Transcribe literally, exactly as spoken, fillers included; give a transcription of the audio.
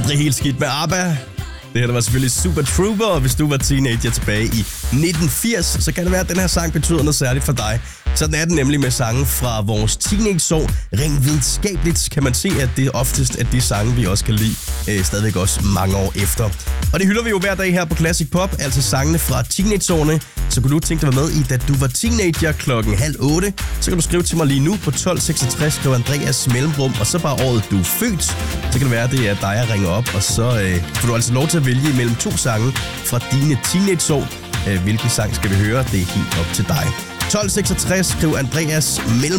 Aldrig helt skidt med ABBA. Det her der var selvfølgelig Super Trooper, og hvis du var teenager tilbage i nitten firs, så kan det være, at den her sang betyder noget særligt for dig. Sådan er den nemlig med sange fra vores teenage-år. Rent videnskabeligt kan man se, at det oftest er de sange, vi også kan lide, øh, stadigvæk også mange år efter. Og det hylder vi jo hver dag her på Classic Pop, altså sangene fra teenageårene. Så kunne du tænke dig at være med i, da du var teenager klokken halv otte, så kan du skrive til mig lige nu på tolv seksogtres, skriv Andreas mellemrum, og så bare året, du er født. Så kan det være, at det er dig, jeg ringer op, og så øh, får du altså lov til at vælge imellem to sange fra dine teenageår. Øh, hvilken sang skal vi høre? Det er helt op til dig. tolv seksogtres, skriv Andreas mellemrum.